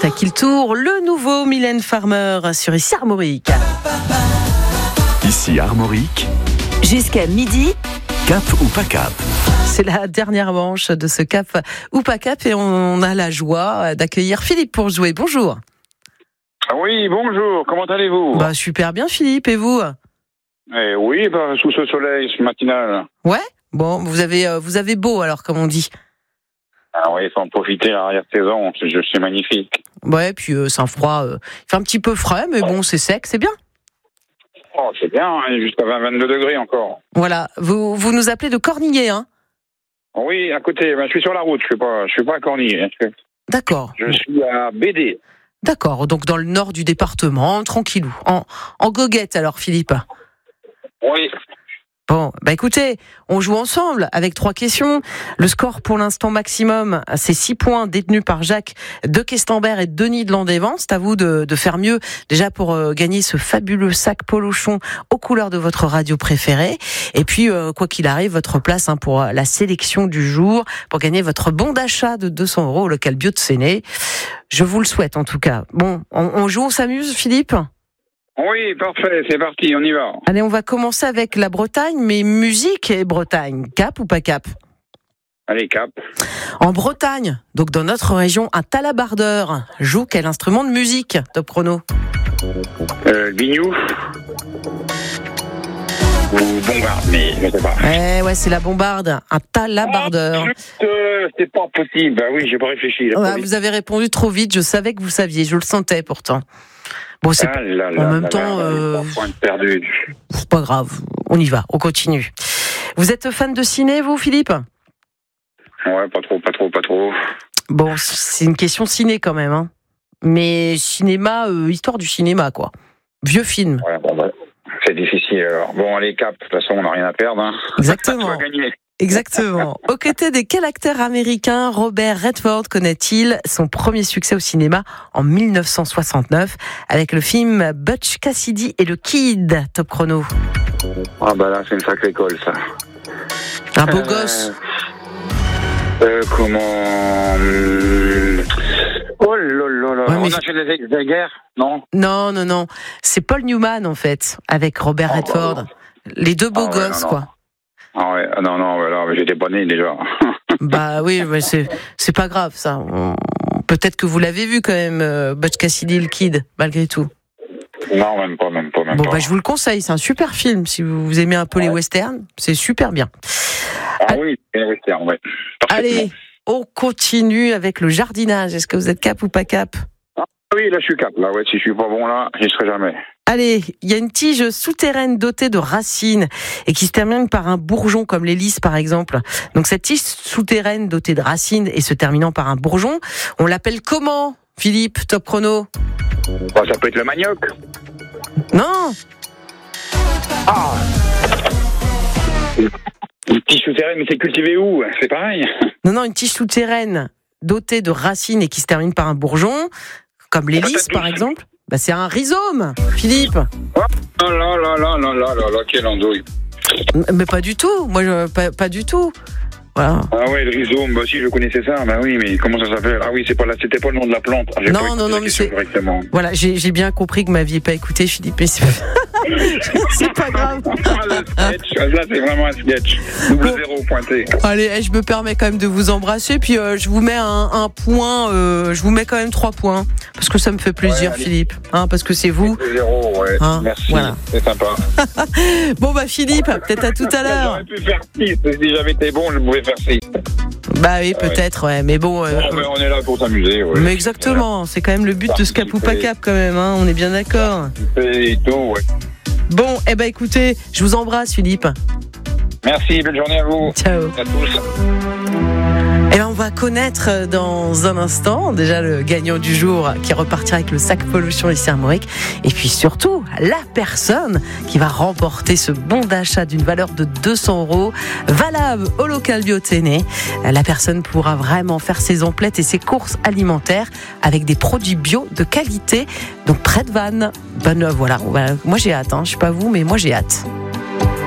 c'est à qui le tour? Le nouveau Mylène Farmer sur ici Armorique. Ici Armorique. Jusqu'à midi. Cap ou pas cap? C'est la dernière manche de ce cap ou pas cap et on a la joie d'accueillir Philippe pour jouer. Bonjour. Oui, bonjour, comment allez-vous? Super bien Philippe, et vous? Oui, sous ce soleil matinal. Ouais. Bon, vous avez beau alors, comme on dit. Ah oui, il faut en profiter à l'arrière-saison, c'est magnifique. Ouais, puis c'est un froid, il fait un petit peu frais, mais bon, c'est sec, c'est bien. Oh, c'est bien, jusqu'à 22 degrés encore. Voilà, vous nous appelez de Cornillé, hein? Oui, à côté, je suis sur la route, je suis pas à Cornillé. D'accord. Je suis à BD. D'accord, donc dans le nord du département, tranquillou, en goguette alors Philippe. Oui. Bon, écoutez, on joue ensemble avec 3 questions. Le score pour l'instant maximum, c'est 6 points détenus par Jacques de Questembert et Denis de Landévent. C'est à vous de faire mieux déjà pour gagner ce fabuleux sac Polochon aux couleurs de votre radio préférée. Et puis, quoi qu'il arrive, votre place pour la sélection du jour, pour gagner votre bon d'achat de 200 € au local bio de Séné. Je vous le souhaite en tout cas. Bon, on joue, on s'amuse Philippe ? Oui, parfait, c'est parti, on y va. Allez, on va commencer avec la Bretagne, mais musique et Bretagne. Cap ou pas cap? Allez, cap. En Bretagne, donc dans notre région, un talabardeur joue quel instrument de musique? Top chrono. Bignou. Ou bombarde, mais je sais pas. Ouais, c'est la bombarde. Un talabardeur. C'est pas possible. Oui, j'ai pas réfléchi. Vous avez répondu trop vite. Je savais que vous saviez. Je le sentais pourtant. Bon, c'est en même temps. C'est pas grave. On y va. On continue. Vous êtes fan de ciné, vous, Philippe? Ouais, pas trop. Bon, c'est une question ciné quand même, hein. Mais cinéma, histoire du cinéma, quoi. Vieux film. Ouais, c'est difficile. Alors. Bon, allez, cap. De toute façon, on n'a rien à perdre. Hein. Exactement. Exactement. Aux côtés de quel acteur américain Robert Redford connaît-il son premier succès au cinéma en 1969 avec le film Butch Cassidy et le Kid? Top chrono. Ah là, c'est une sacrée colle, ça. Un beau gosse. Comment... Oh là là. On a fait des guerres, non? Non. C'est Paul Newman, en fait, avec Robert Redford. Les deux beaux gosses, quoi. Ah ouais, non, j'étais pas né déjà. Oui, mais c'est pas grave, ça. Peut-être que vous l'avez vu quand même, Butch Cassidy et le Kid, malgré tout. Non, même pas. Bon, je vous le conseille, c'est un super film. Si vous aimez un peu les westerns, c'est super bien. Oui, les westerns, ouais. Allez, on continue avec le jardinage. Est-ce que vous êtes cap ou pas cap? Oui, là, je suis cap. Là, ouais, si je suis pas bon, là, j'y serai jamais. Allez, il y a une tige souterraine dotée de racines et qui se termine par un bourgeon, comme les lys par exemple. Donc cette tige souterraine dotée de racines et se terminant par un bourgeon, on l'appelle comment, Philippe? Top chrono. Ça peut être le manioc. Non. Une tige souterraine, mais c'est cultivé où? C'est pareil. Non, une tige souterraine dotée de racines et qui se termine par un bourgeon, comme les lys par exemple. C'est un rhizome, Philippe. Oh là, quelle andouille. Mais pas du tout, pas du tout. Voilà. Ah ouais, le rhizome, si je connaissais ça, oui, mais comment ça s'appelle? Ah oui, c'était pas le nom de la plante. Non, mais c'est... Voilà, j'ai bien compris que vous m'aviez pas écouté, Philippe, mais c'est pas grave. Là, c'est vraiment un sketch. Double zéro pointé. Allez, je me permets quand même de vous embrasser, puis je vous mets un point, je vous mets quand même 3 points, parce que ça me fait plaisir, Philippe, parce que c'est vous. 0, ouais. Merci, voilà. C'est sympa. Bon, Philippe, peut-être à tout à l'heure. J'aurais pu faire 6, si j'avais été bon, je pouvais faire 6. Oui, peut-être, mais bon... on est là pour s'amuser, ouais. Mais exactement, c'est quand même le but de ce cap ou pas cap, quand même, on est bien d'accord. Et tout, ouais. Bon, écoutez, je vous embrasse, Philippe. Merci, belle journée à vous. Ciao. À tous. On va connaître dans un instant déjà le gagnant du jour qui repartira avec le sac Polochon ici à Armorique. Et puis surtout, la personne qui va remporter ce bon d'achat d'une valeur de 200 € valable au local bio de Séné. La personne pourra vraiment faire ses emplettes et ses courses alimentaires avec des produits bio de qualité. Donc près de Vannes. Voilà. Moi j'ai hâte, je sais pas vous, mais moi j'ai hâte.